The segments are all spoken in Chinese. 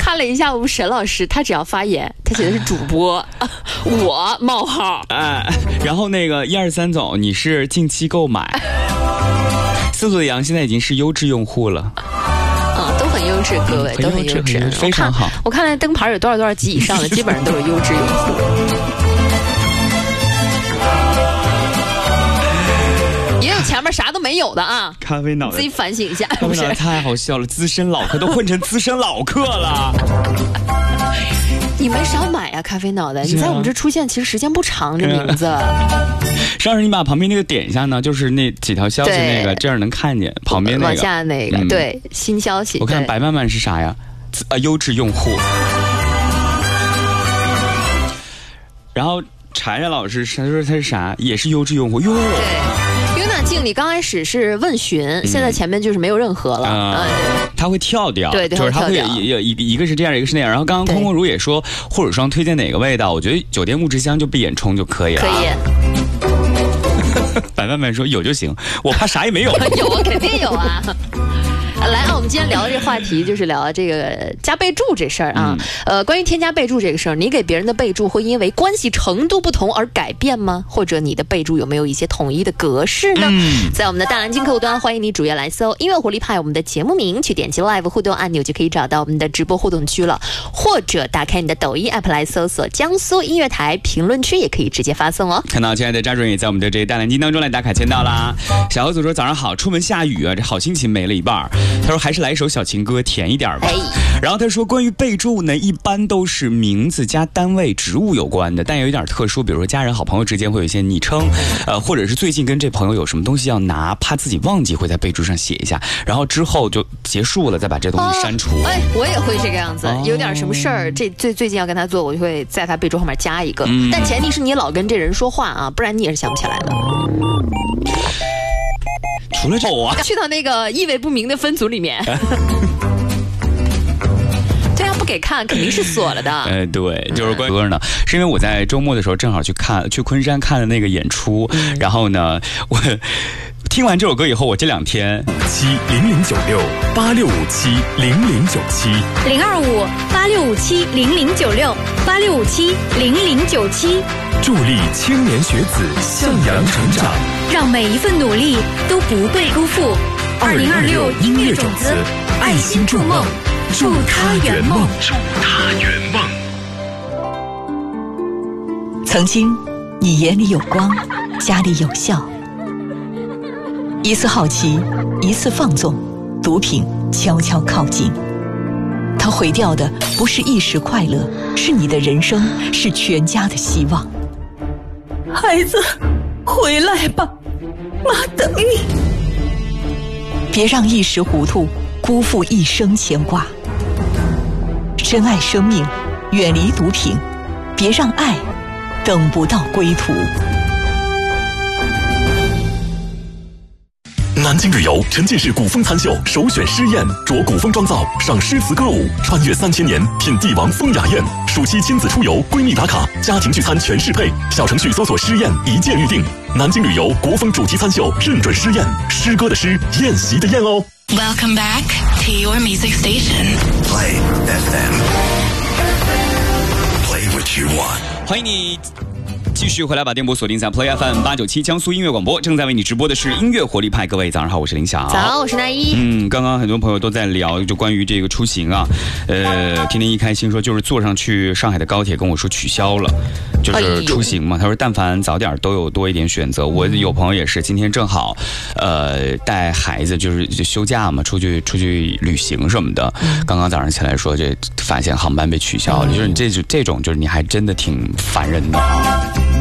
看了一下我们沈老师，他只要发言，他写的是主播，我冒号。 然后那个123总，你是近期购买。司徒的羊现在已经是优质用户了。 都很优质，各位都很优质， 非常好。 我看那灯牌有多少级以上的，基本上都是优质用户。也有前面啥都没有的啊！ 咖啡脑袋， 自己反省一下。 咖啡脑袋太好笑了，资深老客都混成资深老客了。 你没少买啊，咖啡脑袋！你在我们这出现其实时间不长，这名字。 上次你把旁边那个点一下呢，就是那几条消息那个，这样能看见旁边那个。 往下那个，对，新消息。 我看白曼曼是啥呀？优质用户。然后柴柴老师他说他是啥？也是优质用户哟。 对。经理刚开始是问询，现在前面就是没有任何了。 他会跳掉， 对， 就是他会一个是这样，一个是那样。然后刚刚空空如也说，护手霜推荐哪个味道？我觉得酒店木质香就闭眼冲就可以了。 可以。 白曼曼说有就行，我怕啥也没有。 有啊，肯定有啊。来啊，我们今天聊的这个话题就是聊这个加备注这事儿啊。关于添加备注这个事儿，你给别人的备注会因为关系程度不同而改变吗？或者你的备注有没有一些统一的格式呢？在我们的大蓝鲸客户端，欢迎你主页来搜音乐活力派我们的节目名，去点击 Live 互动按钮就可以找到我们的直播互动区了。或者打开你的抖音 app 来搜索江苏音乐台，评论区也可以直接发送哦。看到亲爱的扎主任也在我们的这个大蓝鲸当中来打卡签到啦。小何组说早上好，出门下雨啊，这好心情没了一半。他说还是来一首小情歌甜一点吧。然后他说关于备注呢，一般都是名字加单位职务有关的，但有一点特殊，比如说家人好朋友之间会有一些昵称，或者是最近跟这朋友有什么东西要拿，怕自己忘记会在备注上写一下，然后之后就结束了再把这东西删除。我也会这个样子，有点什么事儿这最近要跟他做，我就会在他备注后面加一个，但前提是你老跟这人说话啊，不然你也是想不起来的。除了这去到那个意味不明的分组里面。这样不给看肯定是锁了的。对，就是关于歌呢，是因为我在周末的时候正好去昆山看的那个演出，然后呢我听完这首歌以后，我这2天 86570097，00586570096，86570097，助力青年学子向阳成长，让每一份努力都不被辜负。2026音乐种子，爱心筑梦，祝他圆梦，祝他圆梦。 曾经，你眼里有光，家里有笑。一次好奇，一次放纵，毒品悄悄靠近。它毁掉的不是一时快乐，是你的人生，是全家的希望。孩子，回来吧，妈等你。别让一时糊涂辜负一生牵挂。珍爱生命，远离毒品，别让爱等不到归途。 南京旅游沉浸式古风餐秀首选诗宴，着古风妆造赏诗词歌舞，穿越3000年品帝王风雅宴。暑期亲子出游，闺蜜打卡，家庭聚餐全适配。小程序搜索诗宴，一键预定。南京旅游国风主题餐秀认准诗宴，诗歌的诗，宴席的宴哦。 Welcome back to your music station. Play FM. Play what you want. 欢迎你继续回来把电波锁定在 Play FM 897江苏音乐广播，正在为你直播的是音乐活力派。各位早上好，我是林晓。 早，我是那一。 刚刚很多朋友都在聊就关于这个出行啊，天天一开心说就是坐上去上海的高铁跟我说取消了，就是出行嘛。他说但凡早点都有多一点选择。我有朋友也是今天正好带孩子就是休假嘛，出去旅行什么的。刚刚早上起来说这发现航班被取消了，就是你这种就是你还真的挺烦人的啊。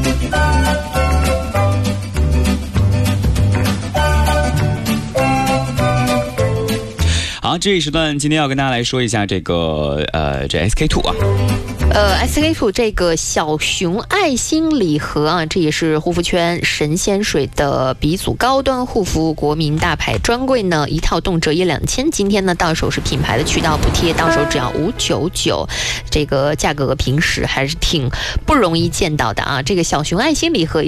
好，这一时段今天要跟大家来说一下这个这 SK2 啊。 SK2 这个小熊爱心礼盒啊，这也是护肤圈神仙水的鼻祖高端护肤国民大牌专柜呢，一套动辄也2000，今天呢到手是品牌的渠道补贴，到手只要599，这个价格平时还是挺不容易见到的啊。这个小熊爱心礼盒